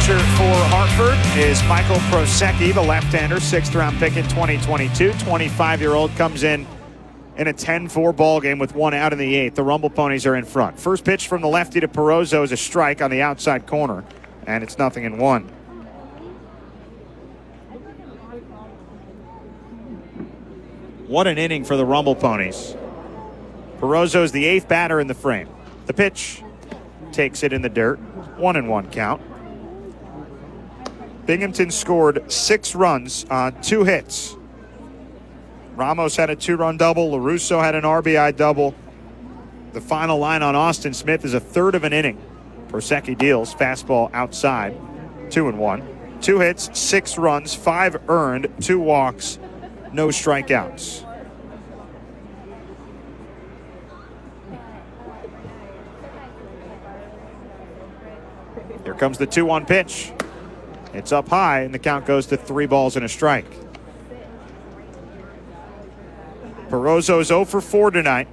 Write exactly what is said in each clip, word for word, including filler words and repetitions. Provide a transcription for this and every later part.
pitcher for Hartford is Michael Prosecki, the left-hander, sixth-round pick in twenty twenty-two. twenty-five-year-old comes in in a ten four ball game with one out in the eighth. The Rumble Ponies are in front. First pitch from the lefty to Perozzo is a strike on the outside corner, and it's nothing in one. What an inning for the Rumble Ponies. Perozzo is the eighth batter in the frame. The pitch takes it in the dirt. One and one count. Binghamton scored six runs on two hits. Ramos had a two-run double. LaRusso had an R B I double. The final line on Austin Smith is a third of an inning. Prosecki deals fastball outside. Two and one. Two hits, six runs, five earned, two walks, no strikeouts. Here comes the two one pitch. It's up high, and the count goes to three balls and a strike. Perozzo's oh for four tonight.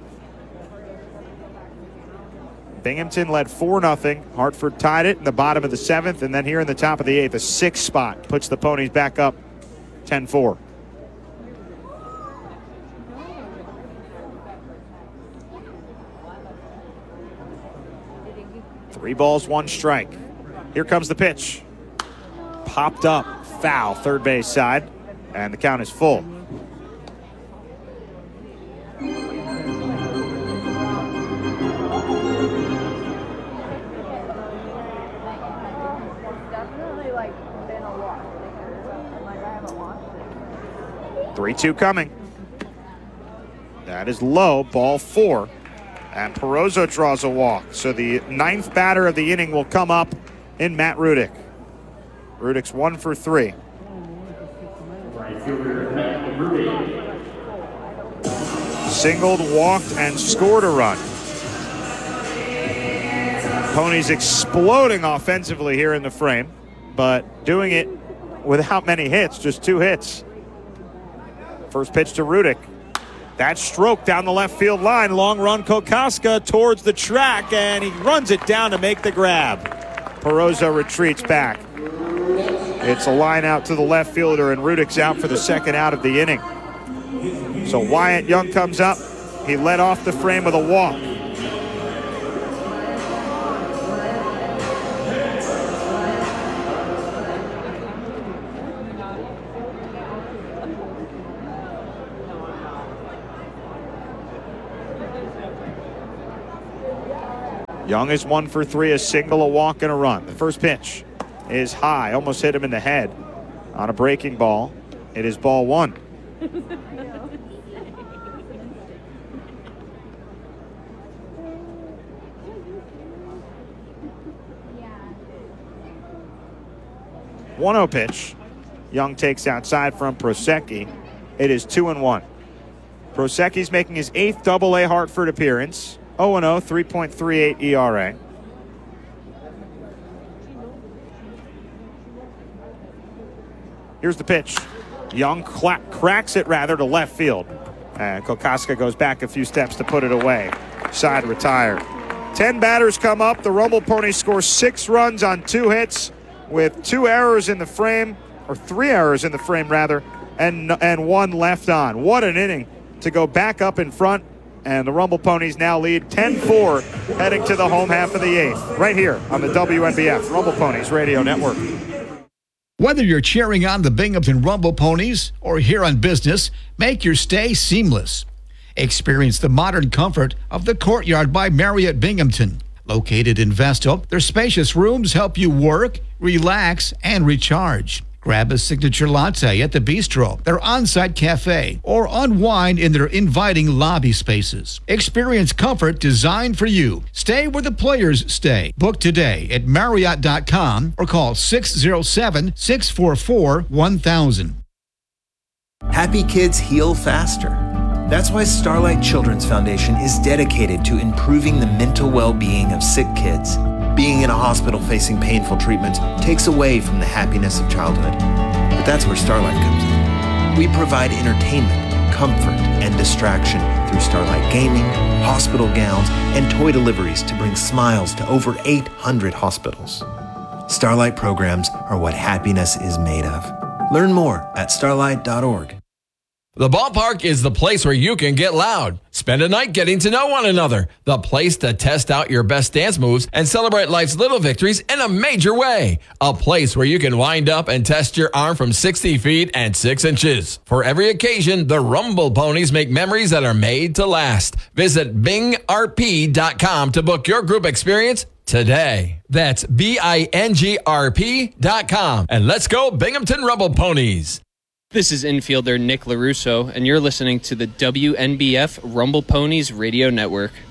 Binghamton led four nothing. Hartford tied it in the bottom of the seventh, and then here in the top of the eighth, a sixth spot puts the Ponies back up ten four. Three balls, one strike. Here comes the pitch. Popped up, foul, third base side, and the count is full. three two coming. That is low, ball four. And Perozzo draws a walk. So the ninth batter of the inning will come up in Matt Rudick. Rudick's one for three. Singled, walked, and scored a run. Ponies exploding offensively here in the frame, but doing it without many hits, just two hits. First pitch to Rudick. That stroke down the left field line. Long run, Kokoska towards the track, and he runs it down to make the grab. Perozzo retreats back. It's a line out to the left fielder, and Rudick's out for the second out of the inning. So Wyatt Young comes up. He led off the frame with a walk. Young is one for three, a single, a walk, and a run. The first pitch is high, almost hit him in the head on a breaking ball. It is ball one. one oh pitch. Young takes outside from Prosecki. It is two and one. Prosecki's making his eighth double A Hartford appearance. oh and oh, three point three eight E R A. Here's the pitch. Young cla- cracks it rather to left field. And Kokoska goes back a few steps to put it away. Side retired. Ten batters come up. The Rumble Ponies score six runs on two hits with two errors in the frame, or three errors in the frame rather, and, and one left on. What an inning to go back up in front. And the Rumble Ponies now lead ten four heading to the home half of the eighth. Right here on the W N B F Rumble Ponies Radio Network. Whether you're cheering on the Binghamton Rumble Ponies or here on business, make your stay seamless. Experience the modern comfort of the Courtyard by Marriott Binghamton. Located in Vestal, their spacious rooms help you work, relax, and recharge. Grab a signature latte at the Bistro, their on-site cafe, or unwind in their inviting lobby spaces. Experience comfort designed for you. Stay where the players stay. Book today at Marriott dot com or call six oh seven, six four four, one thousand. Happy kids heal faster. That's why Starlight Children's Foundation is dedicated to improving the mental well-being of sick kids. Being in a hospital facing painful treatments takes away from the happiness of childhood. But that's where Starlight comes in. We provide entertainment, comfort, and distraction through Starlight gaming, hospital gowns, and toy deliveries to bring smiles to over eight hundred hospitals. Starlight programs are what happiness is made of. Learn more at starlight dot org. The ballpark is the place where you can get loud. Spend a night getting to know one another. The place to test out your best dance moves and celebrate life's little victories in a major way. A place where you can wind up and test your arm from sixty feet and six inches. For every occasion, the Rumble Ponies make memories that are made to last. Visit bing r p dot com to book your group experience today. That's B I N G R P dot com. And let's go Binghamton Rumble Ponies. This is infielder Nick LaRusso, and you're listening to the W N B F Rumble Ponies Radio Network.